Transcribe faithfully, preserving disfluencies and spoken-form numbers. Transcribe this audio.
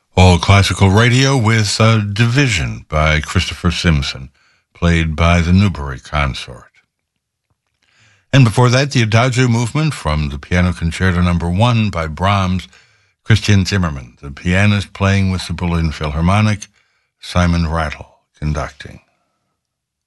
All classical radio with uh, Division by Christopher Simpson, played by the Newbury Consort. And before that, the Adagio movement from the Piano Concerto Number One by Brahms, Christian Zimmermann, the pianist playing with the Berlin Philharmonic, Simon Rattle conducting.